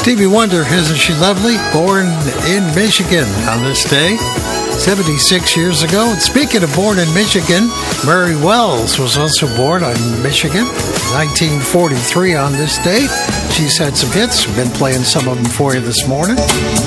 Stevie Wonder, isn't she lovely? Born in Michigan on this day, 76 years ago. And speaking of born in Michigan, Mary Wells was also born in Michigan, 1943 on this day. She's had some hits. We've been playing some of them for you this morning.